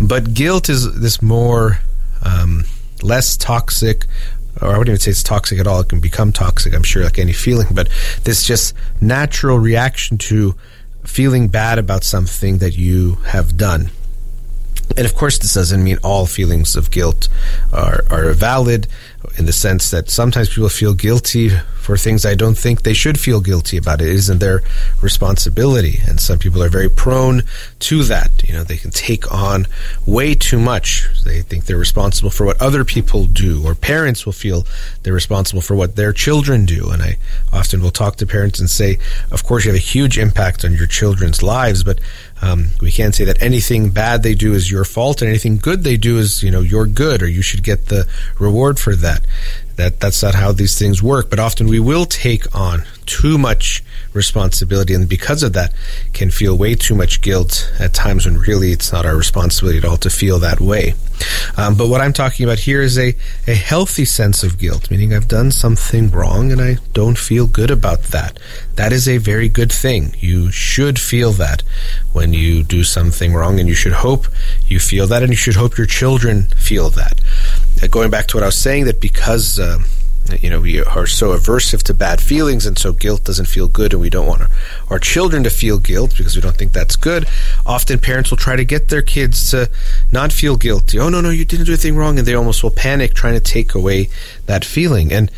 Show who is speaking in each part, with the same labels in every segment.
Speaker 1: But guilt is this more less toxic, or I wouldn't even say it's toxic at all. It can become toxic, I'm sure, like any feeling, but this just natural reaction to feeling bad about something that you have done. And of course, this doesn't mean all feelings of guilt are valid, in the sense that sometimes people feel guilty for things I don't think they should feel guilty about. It isn't their responsibility. And some people are very prone to that. You know, they can take on way too much. They think they're responsible for what other people do, or parents will feel they're responsible for what their children do. And I often will talk to parents and say, of course, you have a huge impact on your children's lives, but we can't say that anything bad they do is your fault, and anything good they do is, your good, or you should get the reward for that. That's not how these things work. But often we will take on too much responsibility, and because of that can feel way too much guilt at times when really it's not our responsibility at all to feel that way. But what I'm talking about here is a healthy sense of guilt, meaning I've done something wrong and I don't feel good about that. That is a very good thing. You should feel that when you do something wrong, and you should hope you feel that, and you should hope your children feel that. Going back to what I was saying, that because we are so aversive to bad feelings, and so guilt doesn't feel good, and we don't want our children to feel guilt because we don't think that's good. Often parents will try to get their kids to not feel guilty. Oh, no, you didn't do anything wrong, and they almost will panic trying to take away that feeling. And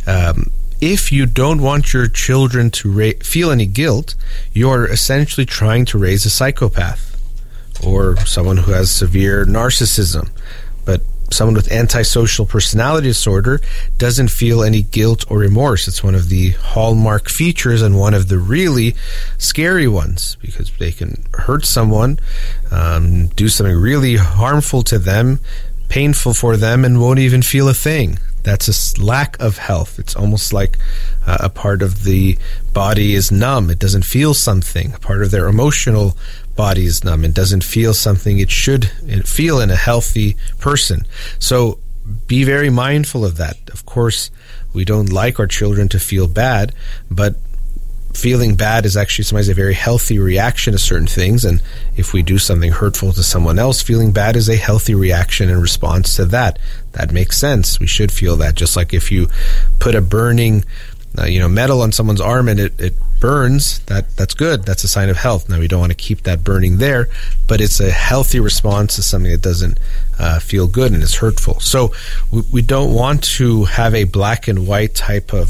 Speaker 1: if you don't want your children to feel any guilt, you're essentially trying to raise a psychopath or someone who has severe narcissism. But someone with antisocial personality disorder doesn't feel any guilt or remorse. It's one of the hallmark features, and one of the really scary ones, because they can hurt someone, do something really harmful to them, painful for them, and won't even feel a thing. That's a lack of health. It's almost like a part of the body is numb. It doesn't feel something. A part of their emotional body is numb. It doesn't feel something it should feel in a healthy person. So be very mindful of that. Of course, we don't like our children to feel bad, but feeling bad is actually sometimes a very healthy reaction to certain things. And if we do something hurtful to someone else, feeling bad is a healthy reaction in response to that. That makes sense. We should feel that. Just like if you put a burning metal on someone's arm and it burns, that's good. That's a sign of health. Now, we don't want to keep that burning there, but it's a healthy response to something that doesn't feel good and is hurtful. So we don't want to have a black and white type of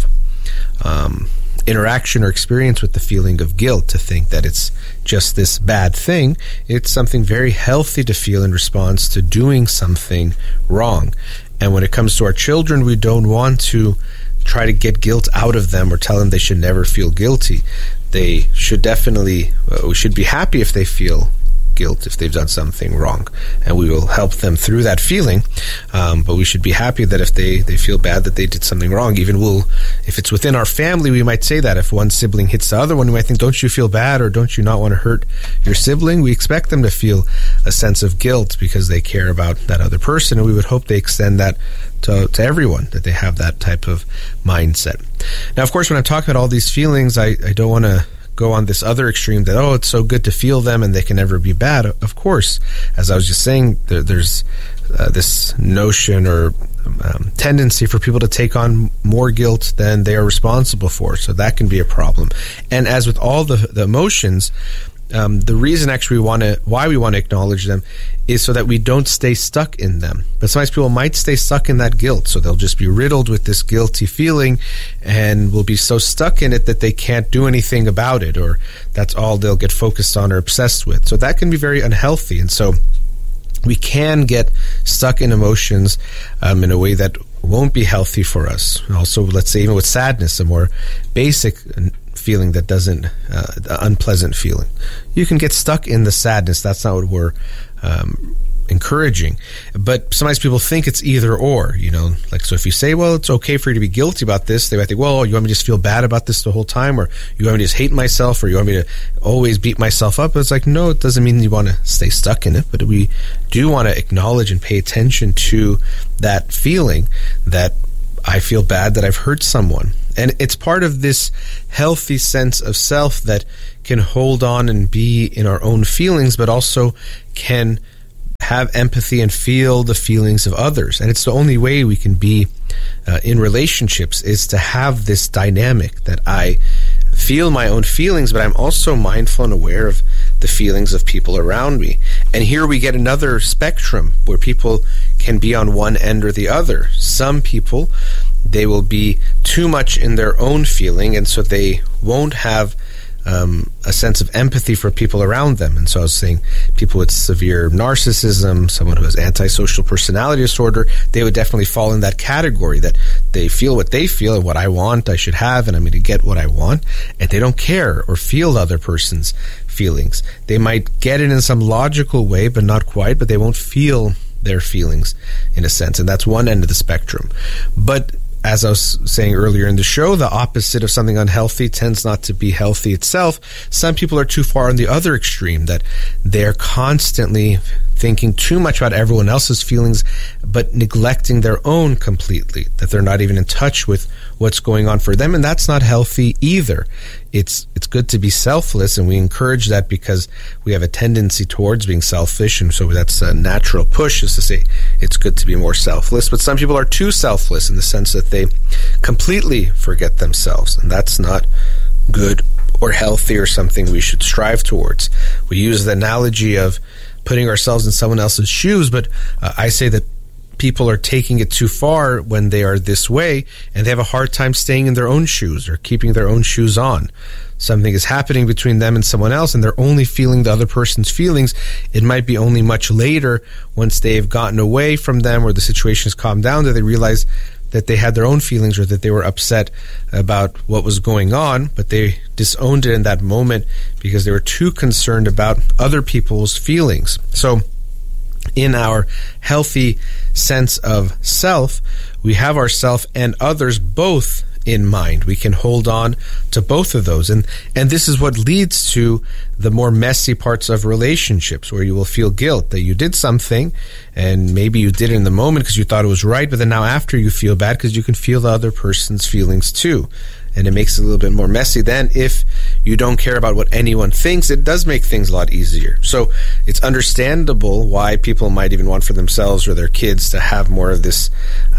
Speaker 1: interaction or experience with the feeling of guilt, to think that it's just this bad thing. It's something very healthy to feel in response to doing something wrong. And when it comes to our children, we don't want to try to get guilt out of them or tell them they should never feel guilty. They should definitely, we should be happy if they feel guilt if they've done something wrong, and we will help them through that feeling, but we should be happy that if they feel bad that they did something wrong. Even if it's within our family, we might say that if one sibling hits the other one, we might think, don't you feel bad, or don't you not want to hurt your sibling? We expect them to feel a sense of guilt because they care about that other person, and we would hope they extend that to everyone, that they have that type of mindset. Now, of course, when I'm talking about all these feelings, I don't want to go on this other extreme that, it's so good to feel them and they can never be bad. Of course, as I was just saying, there's this notion or tendency for people to take on more guilt than they are responsible for. So that can be a problem. And as with all the emotions, the reason actually why we want to acknowledge them is so that we don't stay stuck in them. But sometimes people might stay stuck in that guilt, so they'll just be riddled with this guilty feeling and will be so stuck in it that they can't do anything about it, or that's all they'll get focused on or obsessed with. So that can be very unhealthy. And so we can get stuck in emotions in a way that won't be healthy for us. Also, let's say even with sadness, a more basic feeling that doesn't, the unpleasant feeling. You can get stuck in the sadness. That's not what we're encouraging. But sometimes people think it's either or, so if you say, well, it's okay for you to be guilty about this, they might think, well, you want me to just feel bad about this the whole time, or you want me to just hate myself, or you want me to always beat myself up. But it's like, no, it doesn't mean you want to stay stuck in it, but we do want to acknowledge and pay attention to that feeling that I feel bad that I've hurt someone. And it's part of this healthy sense of self that can hold on and be in our own feelings, but also can have empathy and feel the feelings of others. And it's the only way we can be in relationships, is to have this dynamic that I feel my own feelings, but I'm also mindful and aware of the feelings of people around me. And here we get another spectrum where people can be on one end or the other. Some people, they will be too much in their own feeling, and so they won't have a sense of empathy for people around them. And so I was saying people with severe narcissism, someone who has antisocial personality disorder, they would definitely fall in that category, that they feel what they feel and what I want, I should have, and I'm going to get what I want. And they don't care or feel the other person's feelings. They might get it in some logical way, but not quite, but they won't feel their feelings in a sense. And that's one end of the spectrum. But as I was saying earlier in the show, the opposite of something unhealthy tends not to be healthy itself. Some people are too far on the other extreme, that they're constantly thinking too much about everyone else's feelings, but neglecting their own completely, that they're not even in touch with what's going on for them. And that's not healthy either. It's good to be selfless, and we encourage that because we have a tendency towards being selfish, and so that's a natural push, is to say it's good to be more selfless. But some people are too selfless in the sense that they completely forget themselves, and that's not good or healthy or something we should strive towards. We use the analogy of putting ourselves in someone else's shoes, but I say that people are taking it too far when they are this way, and they have a hard time staying in their own shoes or keeping their own shoes on. Something is happening between them and someone else, and they're only feeling the other person's feelings. It might be only much later, once they've gotten away from them or the situation has calmed down, that they realize that they had their own feelings or that they were upset about what was going on, but they disowned it in that moment because they were too concerned about other people's feelings. So in our healthy sense of self, we have ourself and others both in mind. We can hold on to both of those. And this is what leads to the more messy parts of relationships, where you will feel guilt that you did something, and maybe you did it in the moment because you thought it was right, but then now after you feel bad because you can feel the other person's feelings too. And it makes it a little bit more messy. Then if you don't care about what anyone thinks, it does make things a lot easier. So it's understandable why people might even want for themselves or their kids to have more of this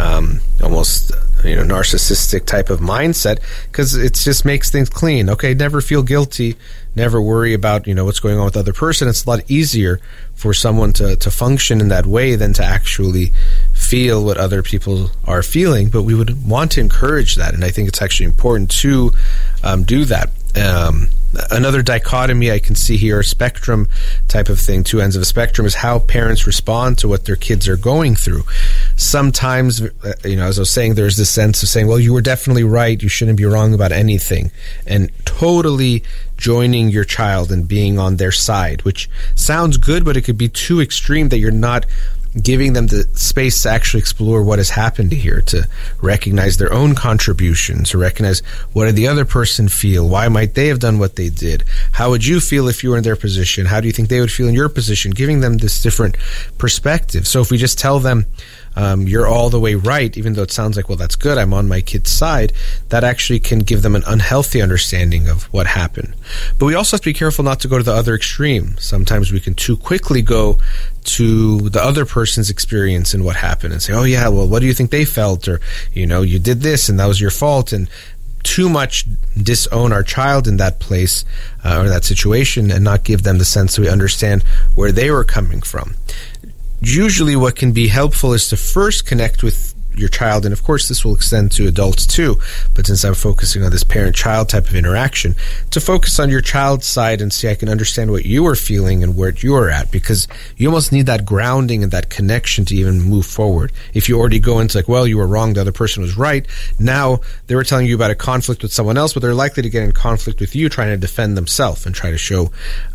Speaker 1: almost narcissistic type of mindset, because it just makes things clean. Okay, never feel guilty, never worry about what's going on with the other person. It's a lot easier for someone to function in that way than to actually feel what other people are feeling. But we would want to encourage that, and I think it's actually important to do that. Another dichotomy I can see here, a spectrum type of thing, two ends of a spectrum, is how parents respond to what their kids are going through. Sometimes, as I was saying, there's this sense of saying, well, you were definitely right, you shouldn't be wrong about anything, and totally joining your child and being on their side, which sounds good, but it could be too extreme, that you're not giving them the space to actually explore what has happened here, to recognize their own contributions, to recognize what did the other person feel, why might they have done what they did, how would you feel if you were in their position, how do you think they would feel in your position, giving them this different perspective. So if we just tell them, you're all the way right, even though it sounds like, well, that's good, I'm on my kid's side, that actually can give them an unhealthy understanding of what happened. But we also have to be careful not to go to the other extreme. Sometimes we can too quickly go to the other person's experience and what happened and say, oh yeah, well, what do you think they felt? Or, you did this and that was your fault. And too much disown our child in that place or that situation, and not give them the sense that we understand where they were coming from. Usually what can be helpful is to first connect with your child, and of course this will extend to adults too, but since I'm focusing on this parent-child type of interaction, to focus on your child's side and see, I can understand what you are feeling and where you are at, because you almost need that grounding and that connection to even move forward. If you already go into like, well, you were wrong, the other person was right, now they were telling you about a conflict with someone else, but they're likely to get in conflict with you trying to defend themselves and try to show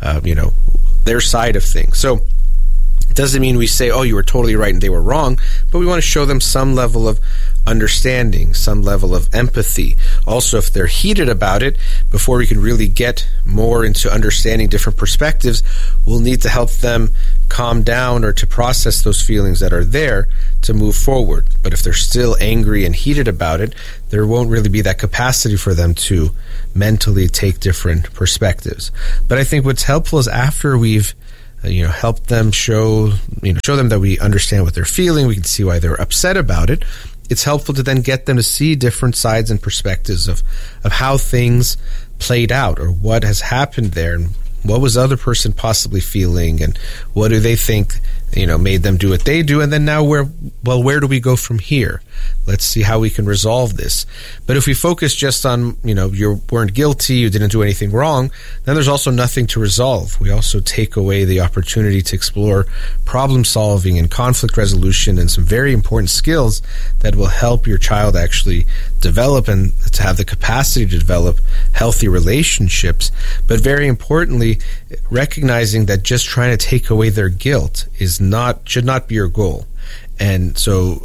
Speaker 1: their side of things. So doesn't mean we say, oh, you were totally right and they were wrong, but we want to show them some level of understanding, some level of empathy. Also, if they're heated about it, before we can really get more into understanding different perspectives, we'll need to help them calm down or to process those feelings that are there to move forward. But if they're still angry and heated about it, there won't really be that capacity for them to mentally take different perspectives. But I think what's helpful is after we've help them show them that we understand what they're feeling. We can see why they're upset about it. It's helpful to then get them to see different sides and perspectives of how things played out, or what has happened there, and what was the other person possibly feeling, and what do they think made them do what they do, and then now where do we go from here? Let's see how we can resolve this. But if we focus just on, you weren't guilty, you didn't do anything wrong, then there's also nothing to resolve. We also take away the opportunity to explore problem solving and conflict resolution and some very important skills that will help your child actually develop and to have the capacity to develop healthy relationships. But very importantly, recognizing that just trying to take away their guilt should not be your goal. And so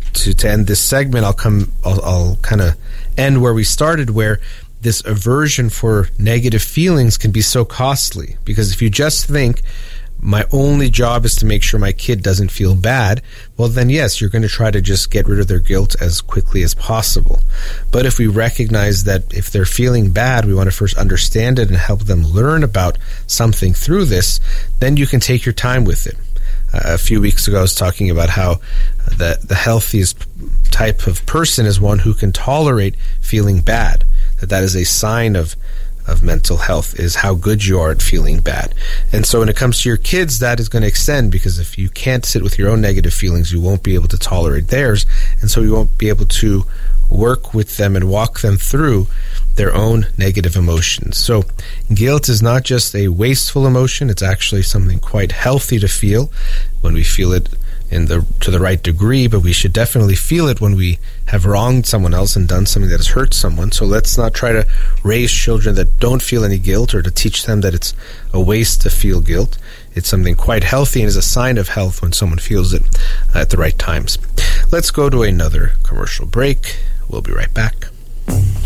Speaker 1: to end this segment, I'll kind of end where we started, where this aversion for negative feelings can be so costly. Because if you just think, my only job is to make sure my kid doesn't feel bad, well then yes, you're going to try to just get rid of their guilt as quickly as possible. But if we recognize that if they're feeling bad, we want to first understand it and help them learn about something through this, then you can take your time with it. A few weeks ago I was talking about how the healthiest type of person is one who can tolerate feeling bad, that is a sign of mental health, is how good you are at feeling bad. And so when it comes to your kids, that is going to extend, because if you can't sit with your own negative feelings, you won't be able to tolerate theirs, and so you won't be able to work with them and walk them through their own negative emotions. So guilt is not just a wasteful emotion, it's actually something quite healthy to feel when we feel it to the right degree, but we should definitely feel it when we have wronged someone else and done something that has hurt someone. So let's not try to raise children that don't feel any guilt, or to teach them that it's a waste to feel guilt. It's something quite healthy and is a sign of health when someone feels it at the right times. Let's go to another commercial break. We'll be right back.